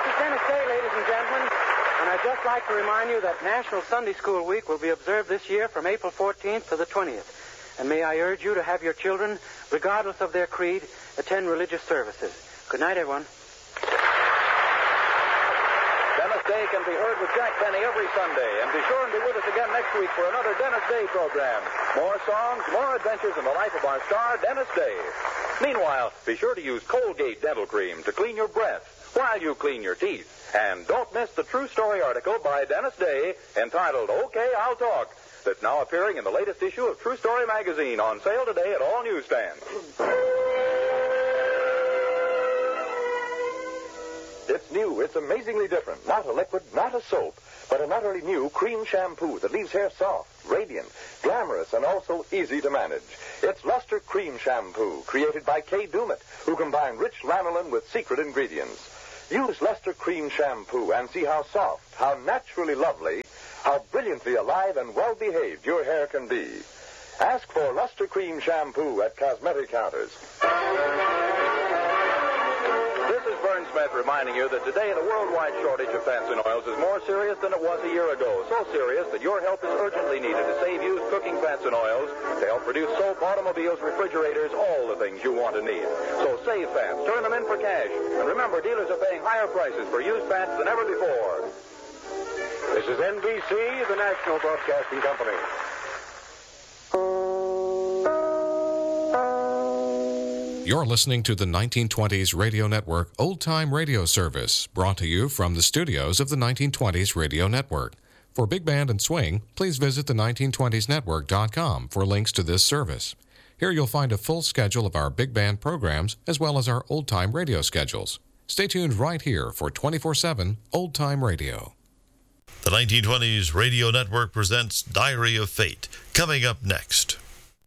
is Dennis Day, ladies and gentlemen, and I'd just like to remind you that National Sunday School Week will be observed this year from April 14th to the 20th. And may I urge you to have your children, regardless of their creed, attend religious services. Good night, everyone. Dennis Day can be heard with Jack Benny every Sunday. And be sure and be with us again next week for another Dennis Day program. More songs, more adventures in the life of our star, Dennis Day. Meanwhile, be sure to use Colgate Dental Cream to clean your breath while you clean your teeth. And don't miss the true story article by Dennis Day entitled, Okay, I'll Talk, that's now appearing in the latest issue of True Story magazine, on sale today at all newsstands. It's new. It's amazingly different. Not a liquid, not a soap, but an utterly new cream shampoo that leaves hair soft, radiant, glamorous, and also easy to manage. It's Luster Cream Shampoo, created by Kay Dumet, who combined rich lanolin with secret ingredients. Use Luster Cream Shampoo and see how soft, how naturally lovely, how brilliantly alive and well-behaved your hair can be. Ask for Luster Cream Shampoo at cosmetic counters. This is Vern Smith reminding you that today the worldwide shortage of fats and oils is more serious than it was a year ago. So serious that your help is urgently needed to save used cooking fats and oils, to help produce soap, automobiles, refrigerators, all the things you want and need. So save fats, turn them in for cash. And remember, dealers are paying higher prices for used fats than ever before. This is NBC, the National Broadcasting Company. You're listening to the 1920s Radio Network Old Time Radio Service, brought to you from the studios of the 1920s Radio Network. For Big Band and Swing, please visit the 1920snetwork.com for links to this service. Here you'll find a full schedule of our big band programs as well as our old-time radio schedules. Stay tuned right here for 24/7 old-time radio. The 1920s Radio Network presents Diary of Fate, coming up next.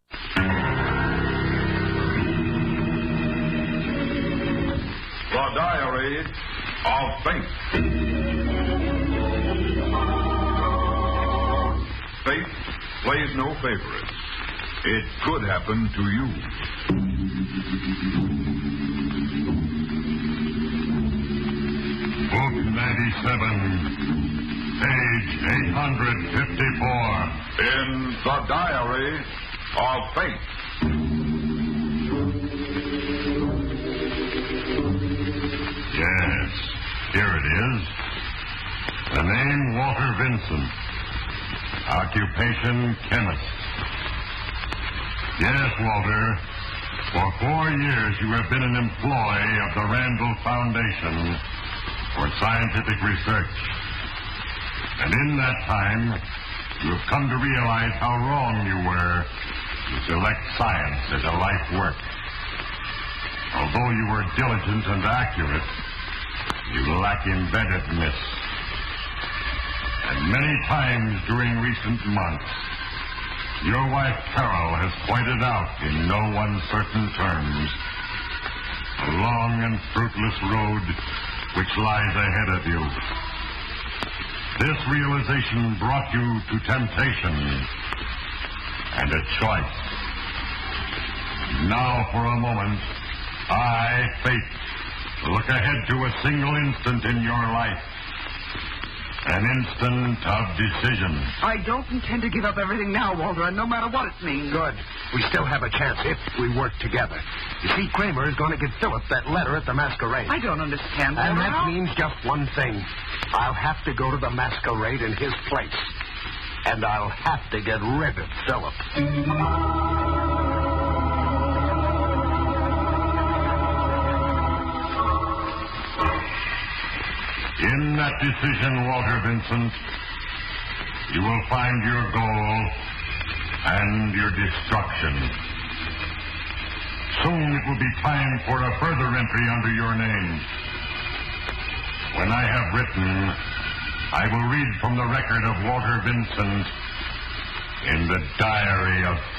The Diary of Fate. Fate plays no favorites. It could happen to you. Book 97. Page 854. In The Diary of Fate. Yes, here it is. The name Walter Vincent. Occupation chemist. Yes, Walter. For 4 years you have been an employee of the Randall Foundation for scientific research. And in that time, you have come to realize how wrong you were to select science as a life work. Although you were diligent and accurate, you lack inventiveness. And many times during recent months, your wife Carol has pointed out in no uncertain terms the long and fruitless road which lies ahead of you. This realization brought you to temptation and a choice. Now, for a moment, I, Fate, look ahead to a single instant in your life. An instant of decision. I don't intend to give up everything now, Walter, no matter what it means. Good. We still have a chance if we work together. You see, Kramer is going to give Philip that letter at the masquerade. I don't understand, Walter. And that means just one thing. I'll have to go to the masquerade in his place. And I'll have to get rid of Philip. In that decision, Walter Vincent, you will find your goal and your destruction. Soon it will be time for a further entry under your name. When I have written, I will read from the record of Walter Vincent in the Diary of Fate.